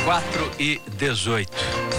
4h18.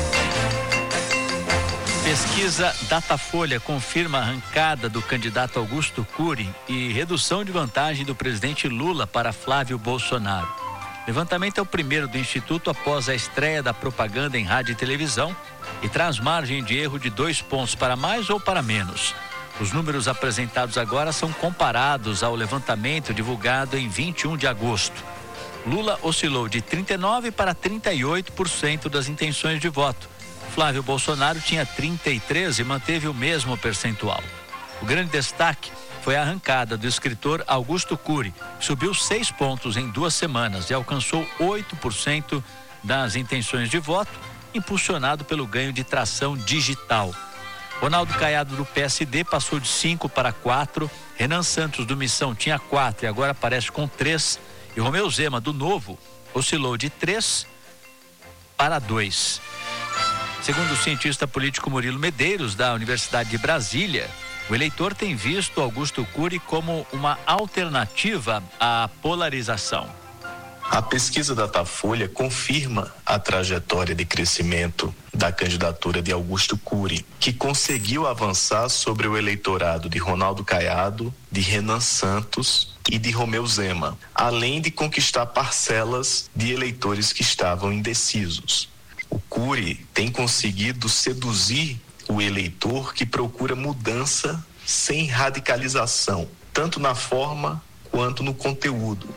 Pesquisa Datafolha confirma a arrancada do candidato Augusto Cury e redução de vantagem do presidente Lula para Flávio Bolsonaro. O levantamento é o primeiro do Instituto após a estreia da propaganda em rádio e televisão e traz margem de erro de 2 pontos para mais ou para menos. Os números apresentados agora são comparados ao levantamento divulgado em 21 de agosto. Lula oscilou de 39% para 38% das intenções de voto. Flávio Bolsonaro tinha 33% e manteve o mesmo percentual. O grande destaque foi a arrancada do escritor Augusto Cury, que subiu 6 pontos em 2 semanas e alcançou 8% das intenções de voto, impulsionado pelo ganho de tração digital. Ronaldo Caiado, do PSD, passou de 5 para 4%. Renan Santos, do Missão, tinha 4% e agora aparece com 3%. E Romeu Zema, do Novo, oscilou de 3 para 2. Segundo o cientista político Murilo Medeiros, da Universidade de Brasília, o eleitor tem visto Augusto Cury como uma alternativa à polarização. A pesquisa Datafolha confirma a trajetória de crescimento da candidatura de Augusto Cury, que conseguiu avançar sobre o eleitorado de Ronaldo Caiado, de Renan Santos e de Romeu Zema, além de conquistar parcelas de eleitores que estavam indecisos. O Cury tem conseguido seduzir o eleitor que procura mudança sem radicalização, tanto na forma quanto no conteúdo.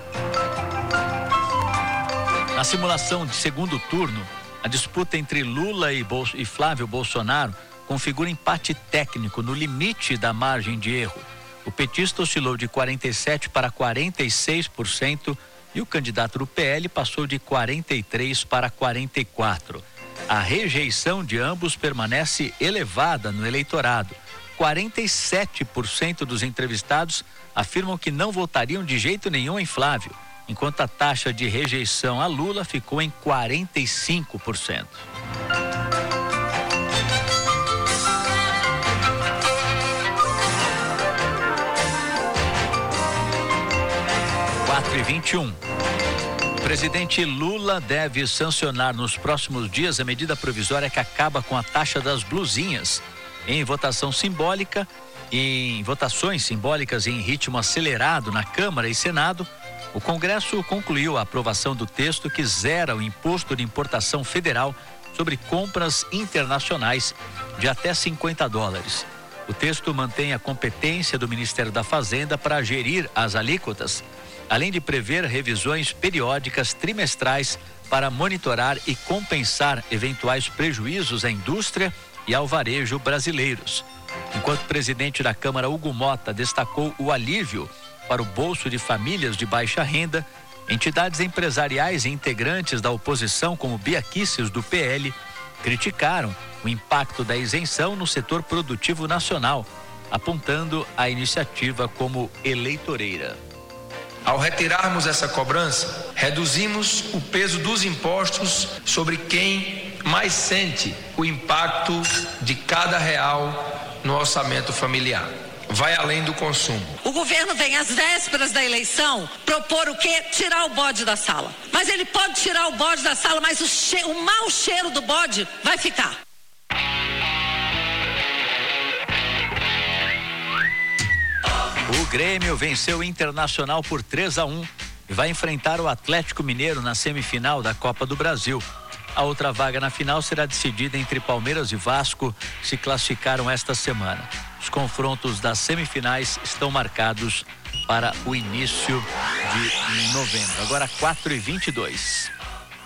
Na simulação de segundo turno, a disputa entre Lula e Flávio Bolsonaro configura empate técnico no limite da margem de erro. O petista oscilou de 47% para 46% e o candidato do PL passou de 43% para 44%. A rejeição de ambos permanece elevada no eleitorado. 47% dos entrevistados afirmam que não votariam de jeito nenhum em Flávio, enquanto a taxa de rejeição a Lula ficou em 45%. E 21. O presidente Lula deve sancionar nos próximos dias a medida provisória que acaba com a taxa das blusinhas em votações simbólicas em ritmo acelerado na Câmara e Senado. O Congresso concluiu a aprovação do texto que zera o imposto de importação federal sobre compras internacionais de até $50. O texto mantém a competência do Ministério da Fazenda para gerir as alíquotas, além de prever revisões periódicas trimestrais para monitorar e compensar eventuais prejuízos à indústria e ao varejo brasileiros. Enquanto o presidente da Câmara, Hugo Mota, destacou o alívio para o bolso de famílias de baixa renda, entidades empresariais e integrantes da oposição, como Bia Kicis, do PL, criticaram o impacto da isenção no setor produtivo nacional, apontando a iniciativa como eleitoreira. Ao retirarmos essa cobrança, reduzimos o peso dos impostos sobre quem mais sente o impacto de cada real no orçamento familiar. Vai além do consumo. O governo vem às vésperas da eleição propor o quê? Tirar o bode da sala. Mas ele pode tirar o bode da sala, mas o mau cheiro do bode vai ficar. O Grêmio venceu o Internacional por 3-1 e vai enfrentar o Atlético Mineiro na semifinal da Copa do Brasil. A outra vaga na final será decidida entre Palmeiras e Vasco, que se classificaram esta semana. Os confrontos das semifinais estão marcados para o início de novembro. Agora 4h22.